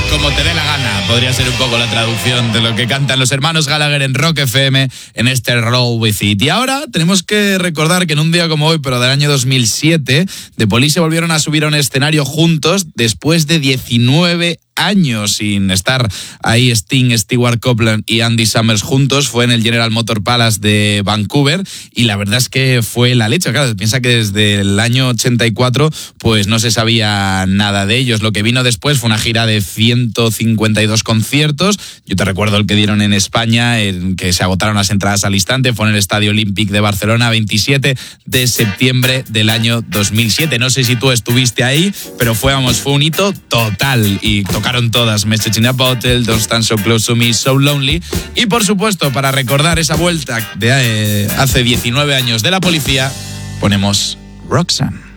como te dé la gana. Podría ser un poco la traducción de lo que cantan los hermanos Gallagher en Rock FM en este Roll With It. Y ahora tenemos que recordar que en un día como hoy, pero del año 2007, The Police volvieron a subir a un escenario juntos después de 19 años sin estar ahí Sting, Stewart Copeland y Andy Summers juntos. Fue en el General Motor Palace de Vancouver y la verdad es que fue la leche. Claro, piensa que desde el año 84 pues no se sabía nada de ellos. Lo que vino después fue una gira de 152 conciertos. Yo te recuerdo el que dieron en España, en que se agotaron las entradas al instante. Fue en el Estadio Olímpic de Barcelona, 27 de septiembre del año 2007. No sé si tú estuviste ahí, pero fue un hito total y tocaron todas Message in a Bottle, Don't Stand So Close to Me, So Lonely. Y por supuesto, para recordar esa vuelta de hace 19 años de la policía, ponemos Roxanne.